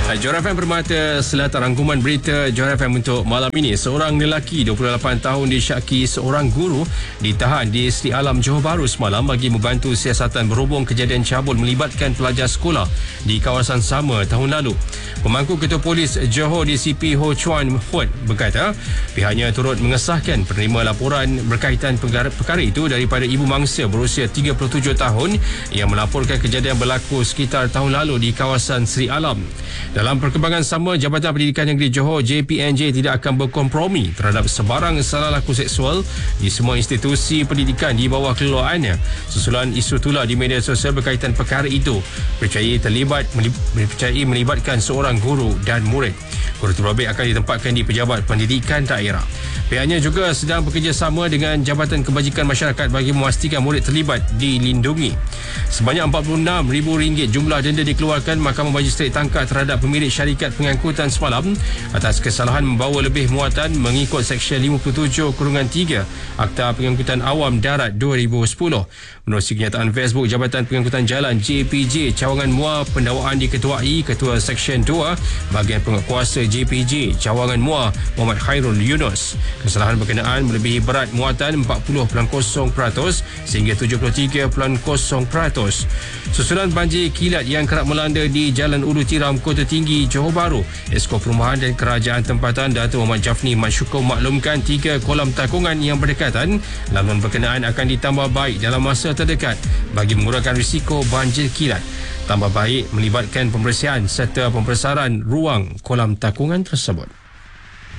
Johor FM Permata Selatan, rangkuman berita Johor FM untuk malam ini. Seorang lelaki 28 tahun disyaki seorang guru ditahan di Seri Alam Johor Bahru semalam bagi membantu siasatan berhubung kejadian cabul melibatkan pelajar sekolah di kawasan sama tahun lalu. Pemangku Ketua Polis Johor DCP Ho Chuan Huat berkata pihaknya turut mengesahkan penerima laporan berkaitan perkara itu daripada ibu mangsa berusia 37 tahun yang melaporkan kejadian berlaku sekitar tahun lalu di kawasan Seri Alam. Dalam perkembangan sama, Jabatan Pendidikan Negeri Johor JPNJ tidak akan berkompromi terhadap sebarang salah laku seksual di semua institusi pendidikan di bawah kelolaan susulan isu tular di media sosial berkaitan perkara itu dipercayai melibatkan seorang guru dan murid. Guru terbabit akan ditempatkan di pejabat pendidikan daerah. Pihaknya juga sedang bekerjasama dengan Jabatan Kebajikan Masyarakat bagi memastikan murid terlibat dilindungi. Sebanyak RM46,000 jumlah denda dikeluarkan Mahkamah Magistrate Tangkah terhadap pemilik syarikat pengangkutan semalam atas kesalahan membawa lebih muatan mengikut Seksyen 57-3 Akta Pengangkutan Awam Darat 2010. Menerusi kenyataan Facebook Jabatan Pengangkutan Jalan JPJ Cawangan Muar, pendakwaan diketuai Ketua Seksyen 2 Bahagian Penguatkuasa JPJ Cawangan Muar Muhammad Khairul Yunus. Kesalahan berkenaan melebihi berat muatan 40% sehingga 73%. Susulan banjir kilat yang kerap melanda di Jalan Ulu Tiram, Kota Tinggi, Johor Bahru, Esko Perumahan dan Kerajaan Tempatan Datuk Muhammad Jafni Masyukur maklumkan 3 kolam takungan yang berdekatan. Laluan berkenaan akan ditambah baik dalam masa terdekat bagi mengurangkan risiko banjir kilat. Tambah baik melibatkan pembersihan serta pembesaran ruang kolam takungan tersebut.